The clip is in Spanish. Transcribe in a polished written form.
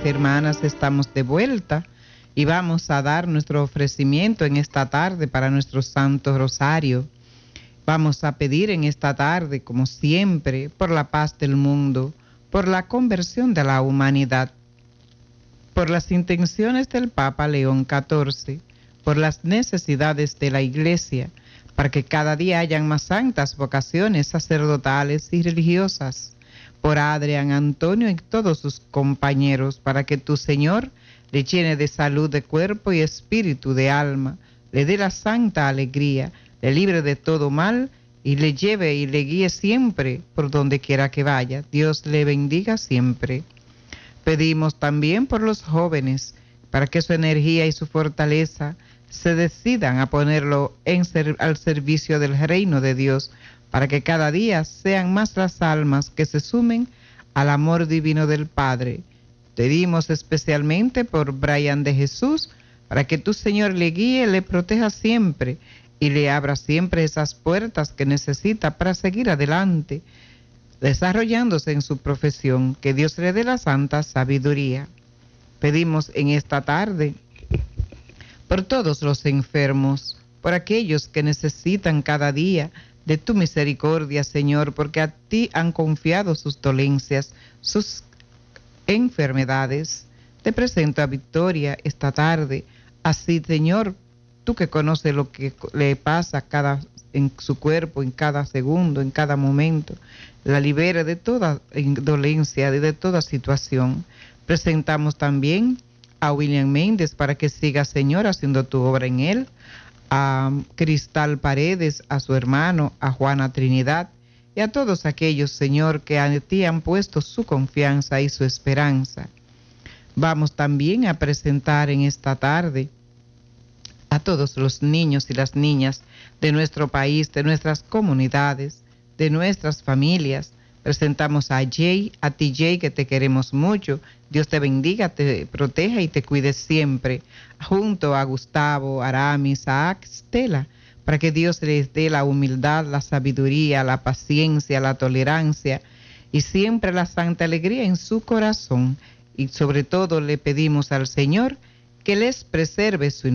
hermanos y hermanas, estamos de vuelta y vamos a dar nuestro ofrecimiento en esta tarde para nuestro Santo Rosario. Vamos a pedir en esta tarde, como siempre, por la paz del mundo, por la conversión de la humanidad, por las intenciones del Papa León XIV, por las necesidades de la Iglesia, para que cada día hayan más santas vocaciones sacerdotales y religiosas, por Adrián Antonio y todos sus compañeros, para que tu Señor le llene de salud de cuerpo y espíritu de alma, le dé la santa alegría, le libre de todo mal y le lleve y le guíe siempre por donde quiera que vaya. Dios le bendiga siempre. Pedimos también por los jóvenes, para que su energía y su fortaleza se decidan a ponerlo al servicio del reino de Dios, para que cada día sean más las almas que se sumen al amor divino del Padre. Pedimos especialmente por Brian de Jesús, para que tu Señor le guíe, le proteja siempre y le abra siempre esas puertas que necesita para seguir adelante, desarrollándose en su profesión. Que Dios le dé la santa sabiduría. Pedimos en esta tarde por todos los enfermos, por aquellos que necesitan cada día de tu misericordia, Señor, porque a ti han confiado sus dolencias, sus enfermedades. Te presento a Victoria esta tarde. Así, Señor, tú que conoces lo que le pasa en su cuerpo, en cada segundo, en cada momento, la libera de toda dolencia, de toda situación. Presentamos también a William Méndez para que siga, Señor, haciendo tu obra en él, a Cristal Paredes, a su hermano, a Juana Trinidad y a todos aquellos, Señor, que a ti han puesto su confianza y su esperanza. Vamos también a presentar en esta tarde a todos los niños y las niñas de nuestro país, de nuestras comunidades, de nuestras familias. Presentamos a Jay, a ti Jay, que te queremos mucho. Dios te bendiga, te proteja y te cuide siempre. Junto a Gustavo, Aramis, a Stella, para que Dios les dé la humildad, la sabiduría, la paciencia, la tolerancia y siempre la santa alegría en su corazón. Y sobre todo le pedimos al Señor que les preserve su